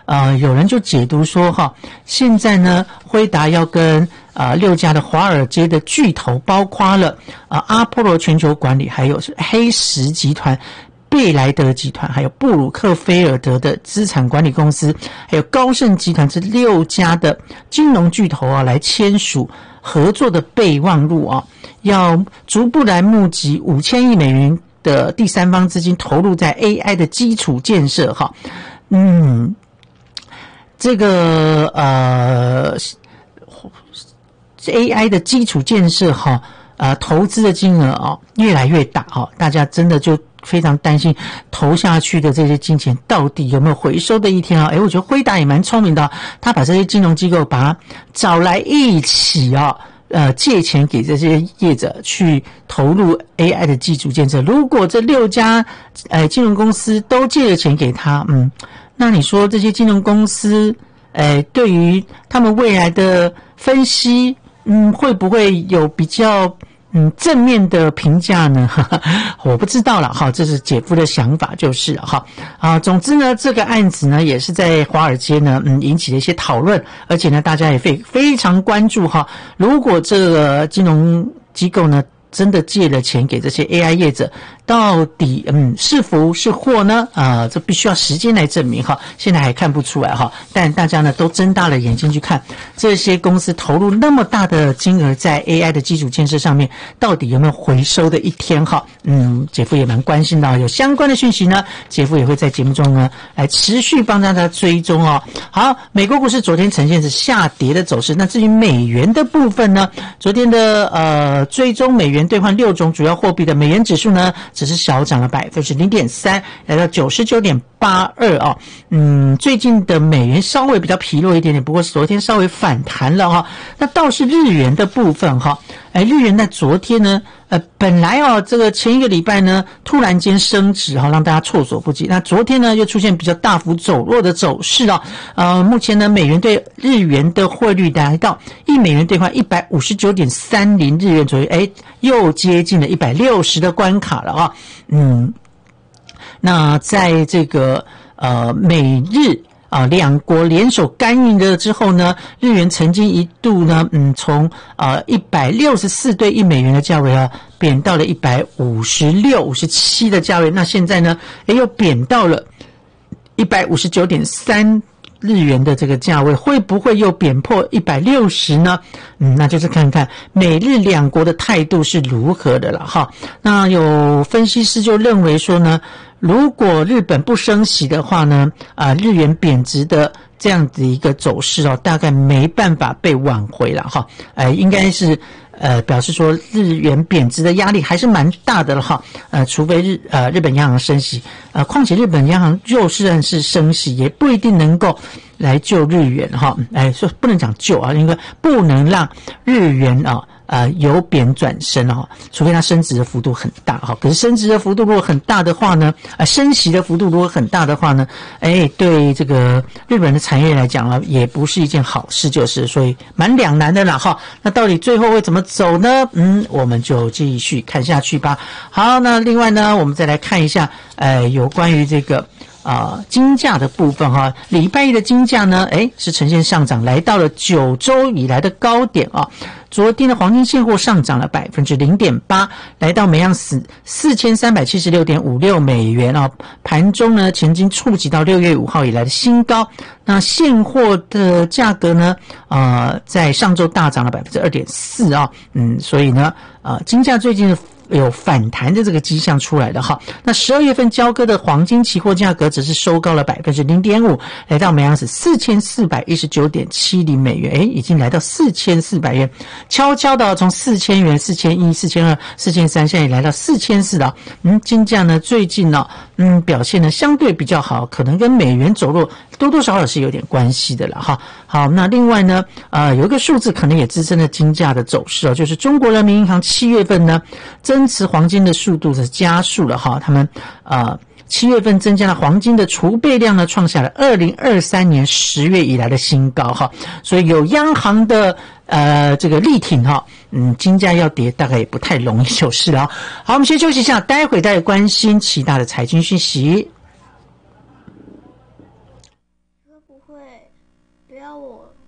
有人就解读说哈，现在呢辉达要跟6家的华尔街的巨头，包括了阿波罗全球管理，还有是黑石集团、贝莱德集团，还有布鲁克菲尔德的资产管理公司，还有高盛集团，这6家的金融巨头来签署合作的备忘录要逐步来募集5000亿美元的第三方资金，投入在 AI 的基础建设这个AI 的基础建设投资的金额越来越大大家真的就非常担心投下去的这些金钱到底有没有回收的一天我觉得辉达也蛮聪明的他把这些金融机构把它找来一起借钱给这些业者去投入 AI 的基础建设。如果这6家金融公司都借了钱给他那你说这些金融公司对于他们未来的分析会不会有比较正面的评价呢？我不知道了这是姐夫的想法就是了总之呢，这个案子呢也是在华尔街呢引起了一些讨论，而且呢大家也非常关注如果这个金融机构呢真的借了钱给这些 AI 业者，到底是福是祸呢？这必须要时间来证明现在还看不出来但大家呢都睁大了眼睛去看这些公司投入那么大的金额在 AI 的基础建设上面，到底有没有回收的一天姐夫也蛮关心的有相关的讯息呢，姐夫也会在节目中呢来持续帮大家追踪好，美国股市昨天呈现是下跌的走势，那至于美元的部分呢，昨天的追踪美元兑换6种主要货币的美元指数呢只是小涨了 0.3%， 来到 99.82 最近的美元稍微比较疲弱一点点，不过昨天稍微反弹了那倒是日元的部分日元在昨天呢本来这个前一个礼拜呢突然间升值让大家措手不及，那昨天呢又出现比较大幅走弱的走势目前呢美元对日元的汇率来到1美元兑换 159.30 日元左右，又接近了160的关卡了那在这个美日两国联手干预了之后呢，日元曾经一度呢从164对1美元的价位贬到了156-157的价位，那现在呢又贬到了 159.3日元的这个价位，会不会又贬破160呢？那就是看看美日两国的态度是如何的了那有分析师就认为说呢，如果日本不升息的话呢日元贬值的这样子一个走势大概没办法被挽回了应该是表示说日元贬值的压力还是蛮大的了除非日本央行升息况且日本央行就算是升息也不一定能够来救日元说不能讲救因为不能让日元由贬转升除非它升值的幅度很大可是升值的幅度如果很大的话呢升息的幅度如果很大的话呢对这个日本的产业来讲也不是一件好事，就是所以蛮两难的啦那到底最后会怎么走呢？我们就继续看下去吧。好，那另外呢我们再来看一下有关于这个金价的部分礼拜一的金价呢是呈现上涨，来到了9周以来的高点昨天的黄金现货上涨了 0.8%， 来到每盎司 4376.56 美元盘中呢曾经触及到6月5号以来的新高。那现货的价格呢在上周大涨了 2.4% 所以呢金价最近有反弹的这个迹象出来的那12月份交割的黄金期货价格只是收高了 0.5%， 来到每盎司 4419.70 美元已经来到4400元，悄悄的从4000元、4100、4200、4300现在也来到4400了金价呢最近表现呢相对比较好，可能跟美元走弱多多少少是有点关系的了好，那另外呢有一个数字可能也支撑了金价的走势就是中国人民银行7月份呢增持黄金的速度是加速了他们7月份增加了黄金的储备量呢，创下了2023年10月以来的新高所以有央行的这个力挺金价要跌大概也不太容易就是了好，我们先休息一下，待会再关心其他的财经讯息。 不会，不要我